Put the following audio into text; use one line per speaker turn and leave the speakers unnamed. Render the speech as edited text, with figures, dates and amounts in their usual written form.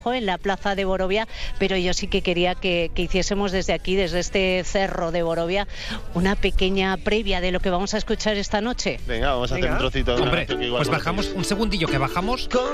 en la plaza de Borovia, pero yo sí que quería que hiciésemos desde aquí, desde este cerro de Borovia, una pequeña previa de lo que vamos a escuchar esta noche.
Venga, vamos a hacer un trocito de una
Hombre,
canción que igual
pues
conocéis.
bajamos un segundillo que bajamos.